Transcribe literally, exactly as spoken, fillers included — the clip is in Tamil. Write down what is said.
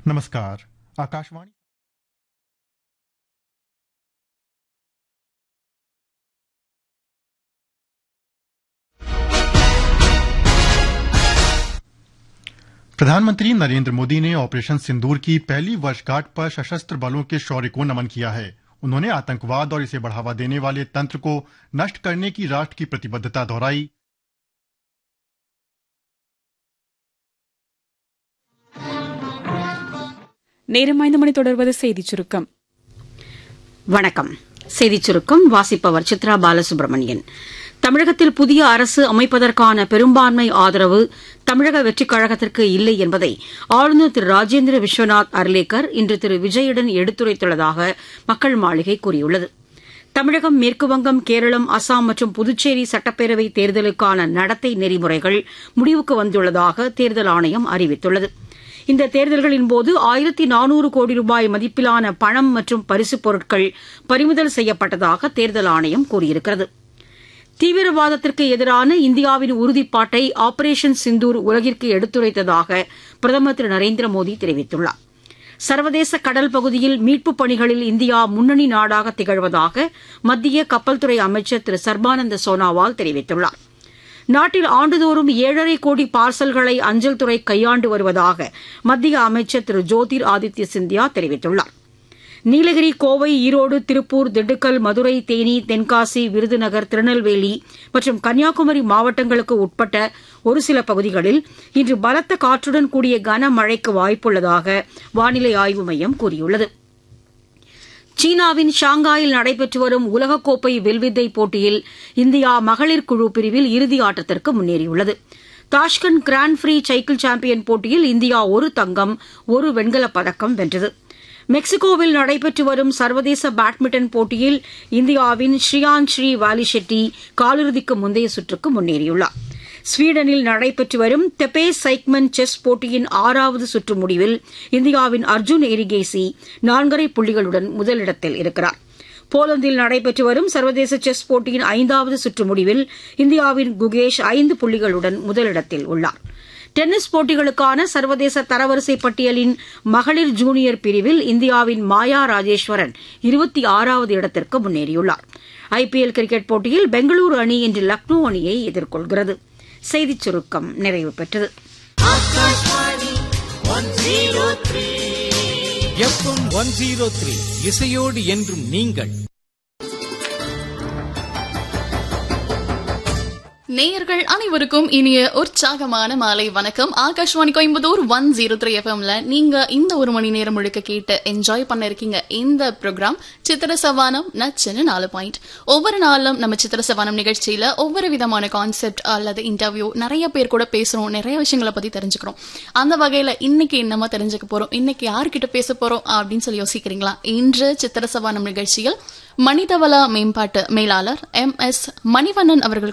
नमस्कार। आकाशवाणी प्रधानमंत्री नरेंद्र मोदी ने ऑपरेशन सिंदूर की पहली वर्षगांठ पर सशस्त्र बलों के शौर्य को नमन किया है। उन्होंने आतंकवाद और इसे बढ़ावा देने वाले तंत्र को नष्ट करने की राष्ट्र की प्रतिबद्धता दोहराई। நேரம் ஐந்து மணி தொடர்வது செய்திச் சுருக்கம். வணக்கம். செய்திச் சுருக்கம் வாசிப்பவர் சித்ரா பாலசுப்ரமணியன். தமிழகத்தில் புதிய அரசு அமைப்பதற்கான பெரும்பான்மை ஆதரவு தமிழக வெற்றிக் கழகத்திற்கு இல்லை என்பதை ஆளுநர் திரு ராஜேந்திர விஸ்வநாத் அர்லேக்கர் இன்று திரு விஜயுடன் எடுத்துரைத்துள்ளதாக மக்கள் மாளிகை கூறியுள்ளது. தமிழகம், மேற்குவங்கம், கேரளம், அசாம் மற்றும் புதுச்சேரி சட்டப்பேரவை தேர்தலுக்கான நடத்தை நெறிமுறைகள் முடிவுக்கு வந்துள்ளதாக தேர்தல் ஆணையம் அறிவித்துள்ளது. இந்த தேர்தல்களின்போது ஆயிரத்தி நானூறு கோடி ரூபாய் மதிப்பிலான பணம் மற்றும் பரிசுப் பொருட்கள் பறிமுதல் செய்யப்பட்டதாக தேர்தல் ஆணையம் கூறியிருக்கிறது. தீவிரவாதத்திற்கு எதிரான இந்தியாவின் உறுதிப்பாட்டை ஆபரேஷன் சிந்தூர் உலகிற்கு எடுத்துரைத்ததாக பிரதமர் திரு நரேந்திர மோடி தெரிவித்துள்ளார். சர்வதேச கடல் பகுதியில் மீட்புப் பணிகளில் இந்தியா முன்னணி நாடாக திகழ்வதாக மத்திய கப்பல் துறை அமைச்சர் திரு சர்பானந்த சோனாவால் தெரிவித்துள்ளார். நாட்டில் ஆண்டுதோறும் ஏழரை கோடி பார்சல்களை அஞ்சல் துறை கையாண்டு வருவதாக மத்திய அமைச்சர் திரு ஜோதிர் ஆதித்ய சிந்தியா தெரிவித்துள்ளார். நீலகிரி, கோவை, ஈரோடு, திருப்பூர், திண்டுக்கல், மதுரை, தேனி, தென்காசி, விருதுநகர், திருநெல்வேலி மற்றும் கன்னியாகுமரி மாவட்டங்களுக்கு உட்பட்ட ஒரு சில பகுதிகளில் இன்று பலத்த காற்றுடன் கூடிய கனமழைக்கு வாய்ப்புள்ளதாக வானிலை ஆய்வு மையம் கூறியுள்ளது. சீனாவின் ஷாங்காயில் நடைபெற்று வரும் உலகக்கோப்பை வில்வித்தை போட்டியில் இந்தியா மகளிர் குழு பிரிவில் இறுதி ஆட்டத்திற்கு முன்னேறியுள்ளது. Tashkent grand free cycle champion போட்டியில் இந்தியா ஒரு தங்கம், ஒரு வெண்கலப் பதக்கம் வென்றது. மெக்சிகோவில் நடைபெற்று வரும் சர்வதேச பேட்மிண்டன் போட்டியில் இந்தியாவின் ஸ்ரீயான் ஸ்ரீ வாலிஷெட்டி காலிறுதிக்கு முந்தைய சுற்றுக்கு முன்னேறியுள்ளார். ஸ்வீடனில் நடைபெற்று வரும் தெபே சைக்மன் செஸ் போட்டியின் ஆறாவது சுற்று முடிவில் இந்தியாவின் அர்ஜுன் எரிகேசி நான்கரை புள்ளிகளுடன் முதலிடத்தில் இருக்கிறார். போலந்தில் நடைபெற்று வரும் சர்வதேச செஸ் போட்டியின் ஐந்தாவது சுற்று முடிவில் இந்தியாவின் குகேஷ் ஐந்து புள்ளிகளுடன் முதலிடத்தில் உள்ளார். டென்னிஸ் போட்டிகளுக்கான சர்வதேச தரவரிசை பட்டியலின் மகளிர் ஜூனியர் பிரிவில் இந்தியாவின் மாயா ராஜேஸ்வரன் இருபத்தி ஆறாவது இடத்திற்கு முன்னேறியுள்ளார். ஐபிஎல் கிரிக்கெட் போட்டியில் பெங்களூரு அணி இன்று லக்னோ அணியை எதிர்கொள்கிறது. செய்திச் சுருக்கம் நிறைவு பெற்றது. இசையோடு என்றும் நீங்கள். நேயர்கள் அனைவருக்கும் இனிய உற்சாகமான மாலை வணக்கம். Akashvani Coimbatore one zero three எஃப்எம்ல நீங்க இந்த ஒரு மணி நேரம் முழுக்க கேட்டு என்ஜாய் பண்ண இருக்கீங்க. இந்த ப்ரோக்ராம் சித்திர சவானம் நச்சுன்னு நாலு பாயிண்ட். ஒவ்வொரு நாளும் நம்ம சித்திர சவானம் நிகழ்ச்சியில ஒவ்வொரு விதமான கான்செப்ட் அல்லது இன்டர்வியூ நிறைய பேர் கூட பேசுறோம், நிறைய விஷயங்களை பத்தி தெரிஞ்சுக்கிறோம். அந்த வகையில இன்னைக்கு என்னமா தெரிஞ்சுக்க போறோம், இன்னைக்கு யார்கிட்ட பேச போறோம் அப்படின்னு சொல்லி யோசிக்கிறீங்களா? இன்று சித்திர சவானம் நிகழ்ச்சியில் மனிதவள மேம்பாட்டு மேலாளர் எம் எஸ் மணிவண்ணன் அவர்கள்